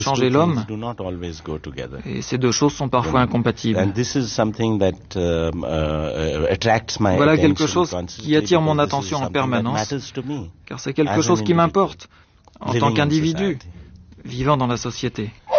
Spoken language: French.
changer l'homme, et ces deux choses sont parfois incompatibles. Voilà quelque chose qui attire mon attention en permanence, car c'est quelque chose qui m'importe en tant qu'individu vivant dans la société.